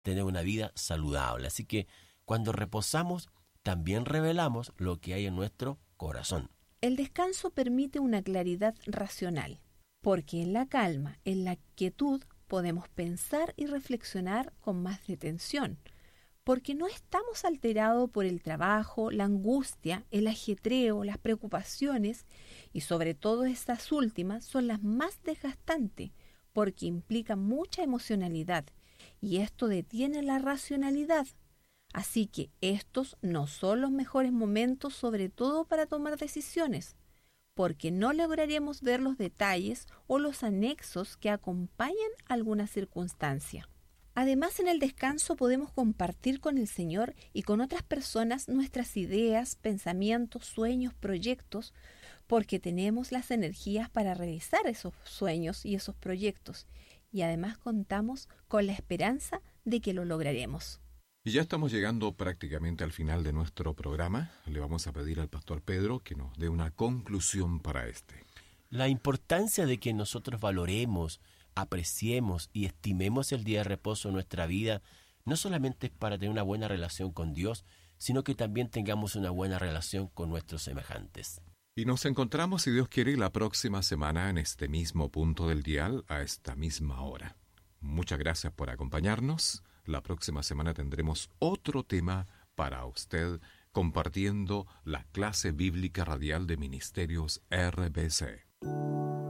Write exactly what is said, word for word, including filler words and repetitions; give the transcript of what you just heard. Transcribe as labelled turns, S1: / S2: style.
S1: tener una vida saludable. Así que cuando reposamos, también revelamos lo que hay en nuestro corazón.
S2: El descanso permite una claridad racional, porque en la calma, en la quietud, podemos pensar y reflexionar con más detención, porque no estamos alterados por el trabajo, la angustia, el ajetreo, las preocupaciones, y sobre todo estas últimas son las más desgastantes, porque implican mucha emocionalidad, y esto detiene la racionalidad. Así que estos no son los mejores momentos, sobre todo para tomar decisiones, porque no lograremos ver los detalles o los anexos que acompañan alguna circunstancia. Además, en el descanso podemos compartir con el Señor y con otras personas nuestras ideas, pensamientos, sueños, proyectos, porque tenemos las energías para realizar esos sueños y esos proyectos, y además contamos con la esperanza de que lo lograremos.
S3: Y ya estamos llegando prácticamente al final de nuestro programa. Le vamos a pedir al pastor Pedro que nos dé una conclusión para este.
S1: La importancia de que nosotros valoremos, apreciemos y estimemos el día de reposo en nuestra vida, no solamente es para tener una buena relación con Dios, sino que también tengamos una buena relación con nuestros semejantes.
S3: Y nos encontramos, si Dios quiere, la próxima semana en este mismo punto del dial, a esta misma hora. Muchas gracias por acompañarnos. La próxima semana tendremos otro tema para usted, compartiendo la clase bíblica radial de Ministerios R B C.